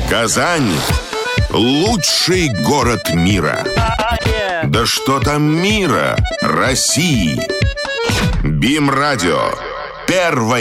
Казань – лучший город мира. Да что там мира, России. БИМ-радио. Первое.